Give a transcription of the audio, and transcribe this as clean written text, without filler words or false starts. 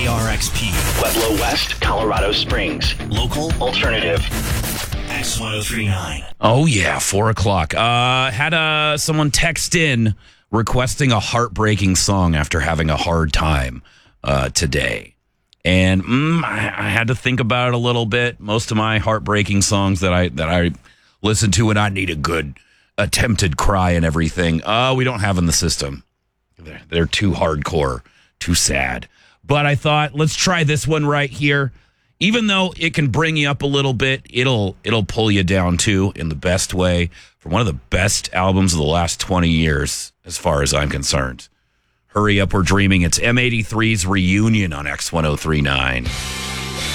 KRXP. Pueblo West, Colorado Springs. Local Alternative. X1039. Oh, yeah, 4 o'clock. Had someone text in requesting a heartbreaking song after having a hard time today. And I had to think about it a little bit. Most of my heartbreaking songs that I listen to when I need a good attempted cry and everything, we don't have in the system. They're too hardcore, too sad. But I thought, let's try this one right here. Even though it can bring you up a little bit, it'll pull you down too in the best way. From one of the best albums of the last 20 years, as far as I'm concerned. Hurry Up, We're Dreaming. It's M83's Reunion on X1039.